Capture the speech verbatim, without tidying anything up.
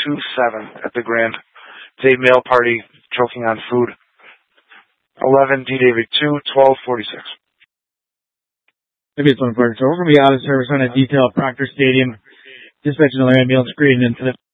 two seven at the Grand. Day mail party, choking on food. eleven D David two, twelve forty-six. Maybe it's one for so we're going to be out of service on a detail at Proctor Stadium. Dispatching the ambulance screen into the